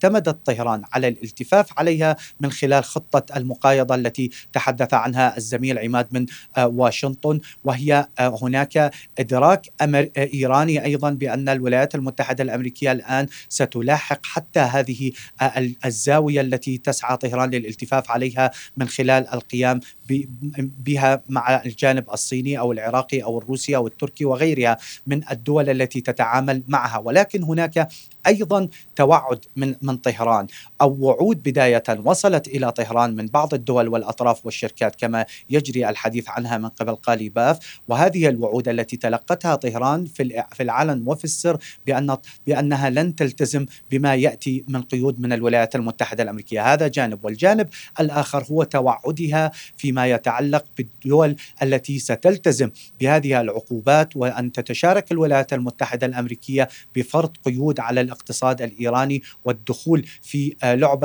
اعتمدت طهران على الالتفاف عليها من خلال خطة المقايضة التي تحدث عنها الزميل عماد من واشنطن، وهي هناك إدراك إيراني أيضا بأن الولايات المتحدة الأمريكية الآن ستلاحق حتى هذه الزاوية التي تسعى طهران للالتفاف عليها من خلال القيام بها مع الجانب الصيني أو العراقي أو الروسي أو التركي وغيرها من الدول التي تتعامل معها. ولكن هناك أيضا توعد من طهران أو وعود بداية وصلت إلى طهران من بعض الدول والأطراف والشركات كما يجري الحديث عنها من قبل قالي باف، وهذه الوعود التي تلقتها طهران في العلن وفي السر بأنها لن تلتزم بما يأتي من قيود من الولايات المتحدة الأمريكية. هذا جانب، والجانب الآخر هو توعدها فيما يتعلق بالدول التي ستلتزم بهذه العقوبات، وأن تتشارك الولايات المتحدة الأمريكية بفرض قيود على الاقتصاد الإيراني والدخول في لعبة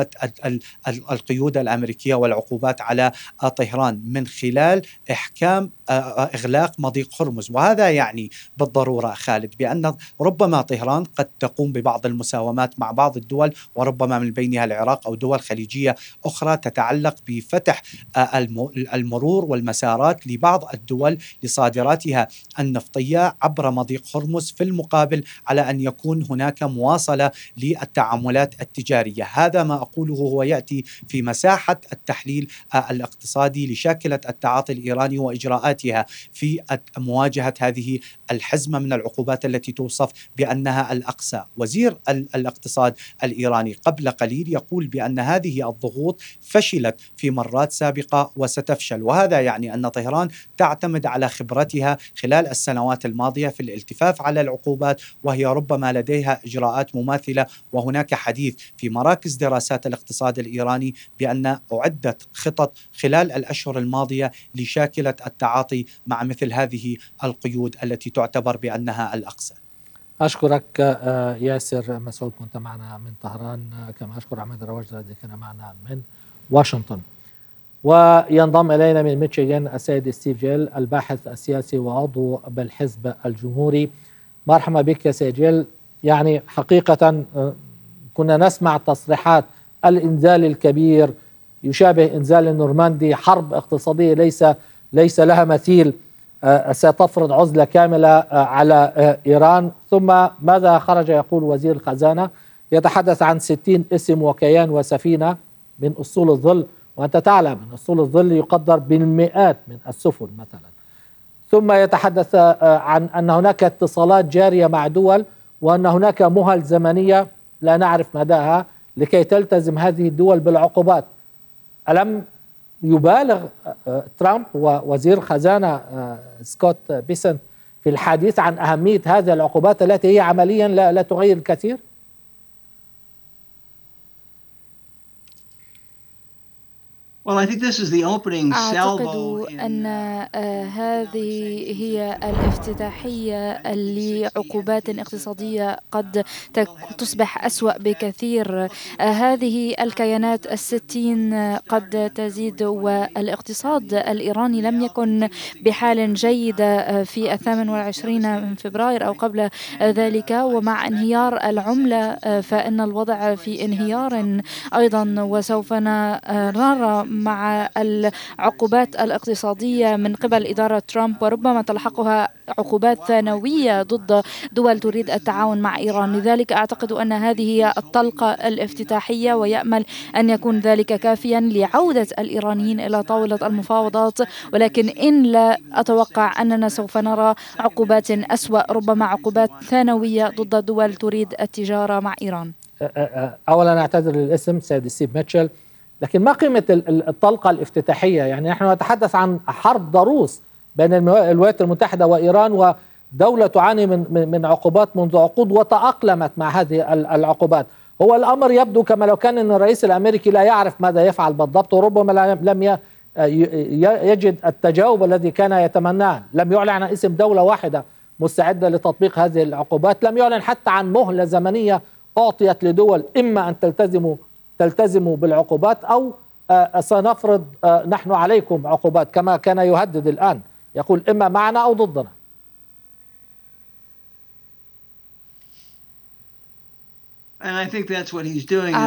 القيود الأمريكية والعقوبات على طهران من خلال إحكام إغلاق مضيق هرمز. وهذا يعني بالضرورة خالد بأن ربما طهران قد تقوم ببعض المساومات مع بعض الدول، وربما من بينها العراق أو دول خليجية أخرى تتعلق بفتح المرور والمسارات لبعض الدول لصادراتها النفطية عبر مضيق هرمز، في المقابل على أن يكون هناك مواصلة للتعاملات التجارية. هذا ما أقوله هو يأتي في مساحة التحليل الاقتصادي لشاكلة التعاطي الإيراني وإجراءاتها في مواجهة هذه الحزمة من العقوبات التي توصف بأنها الأقصى. وزير الاقتصاد الإيراني قبل قليل يقول بأن هذه الضغوط فشلت في مرات سابقة وستفشل، وهذا يعني أن طهران تعتمد على خبرتها خلال السنوات الماضية في الالتفاف على العقوبات، وهي ربما لديها إجراءات مماثلة. وهناك حديث في مراكز دراسات الاقتصاد الإيراني بأن أعدت خطط خلال الأشهر الماضية لشاكلة التعاطي مع مثل هذه القيود التي تعتبر بأنها الأقصى. أشكرك ياسر مسعود، كنت معنا من طهران، كما أشكر عماد الرواجر الذي كان معنا من واشنطن. وينضم إلينا من ميشيغان السيد ستيف جيل الباحث السياسي وعضو بالحزب الجمهوري. مرحبا بك يا سيد جيل. يعني حقيقة كنا نسمع تصريحات الإنزال الكبير يشابه إنزال النورماندي، حرب اقتصادية ليس لها مثيل، ستفرض عزلة كاملة على إيران. ثم ماذا خرج يقول وزير الخزانة؟ يتحدث عن 60 اسم وكيان وسفينة من أسطول الظل، وأنت تعلم أن أسطول الظل يقدر بالمئات من السفن مثلا. ثم يتحدث عن أن هناك اتصالات جارية مع دول، وأن هناك مهل زمنية لا نعرف مداها لكي تلتزم هذه الدول بالعقوبات. ألم يبالغ ترامب ووزير الخزانة سكوت بيسنت في الحديث عن أهمية هذه العقوبات التي هي عمليا لا تغير الكثير؟ أعتقد أن هذه هي الافتتاحية لعقوبات اقتصادية قد تصبح أسوأ بكثير. هذه الكيانات 60 قد تزيد، والاقتصاد الإيراني لم يكن بحال جيدة في 28 من فبراير أو قبل ذلك، ومع انهيار العملة فإن الوضع في انهيار أيضا. وسوف نرى مع العقوبات الاقتصادية من قبل إدارة ترامب وربما تلحقها عقوبات ثانوية ضد دول تريد التعاون مع إيران. لذلك أعتقد أن هذه هي الطلقة الافتتاحية، ويأمل أن يكون ذلك كافيا لعودة الإيرانيين إلى طاولة المفاوضات. ولكن إن لا أتوقع أننا سوف نرى عقوبات أسوأ، ربما عقوبات ثانوية ضد دول تريد التجارة مع إيران. أولا أعتذر للاسم سيد ستيف ميتشل، لكن ما قيمة الطلقة الافتتاحية؟ يعني نحن نتحدث عن حرب ضروس بين الولايات المتحدة وإيران، ودولة تعاني من عقوبات منذ عقود وتأقلمت مع هذه العقوبات. هو الأمر يبدو كما لو كان أن الرئيس الأمريكي لا يعرف ماذا يفعل بالضبط، وربما لم يجد التجاوب الذي كان يتمناه. لم يعلن عن اسم دولة واحدة مستعدة لتطبيق هذه العقوبات، لم يعلن حتى عن مهلة زمنية أعطيت لدول إما أن تلتزموا بالعقوبات أو سنفرض نحن عليكم عقوبات، كما كان يهدد الآن، يقول إما معنا أو ضدنا.